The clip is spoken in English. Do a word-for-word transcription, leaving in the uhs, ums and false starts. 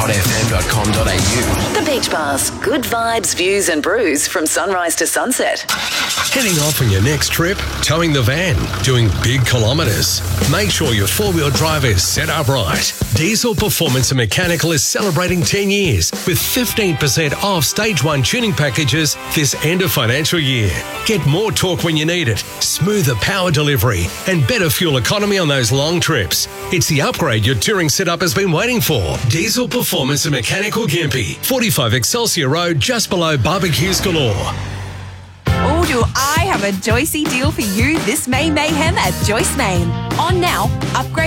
hot f m dot com dot a u. The Beach Bars. Good vibes, views and brews from sunrise to sunset. Heading off on your next trip? Towing the van? Doing big kilometres? Make sure your four-wheel drive is set up right. Diesel Performance and Mechanical is celebrating ten years with fifteen percent off Stage one tuning packages this end of financial year. Get more torque when you need it, smoother power delivery and better fuel economy on those long trips. It's the upgrade your touring setup has been waiting for. Diesel Performance and Mechanical Gympie, forty-five Excelsior Road, just below Barbecues Galore. Oh, do I have a Joycey deal for you this May Mayhem at Joyce Main. On now, upgrade